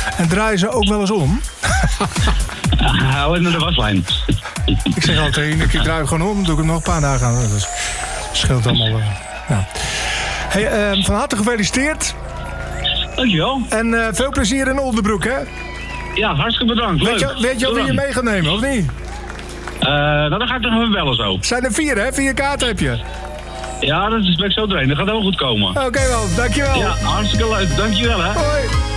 En draaien ze ook wel eens om? Hou het naar de waslijn. Ik zeg altijd, ik draai hem gewoon om, dan doe ik hem nog een paar dagen aan. Dat scheelt allemaal. Ja. Hey, van harte gefeliciteerd. Dankjewel. En veel plezier in Oldenbroek, hè? Ja, hartstikke bedankt. Weet je al wie je mee gaat nemen, of niet? Nou, dan ga ik toch even bellen zo. Zijn er 4, hè? 4 kaarten heb je. Ja, dat is ben ik zo doorheen. Dat gaat helemaal goed komen. Oké, wel. Dankjewel. Ja, hartstikke leuk. Dankjewel, hè. Hoi.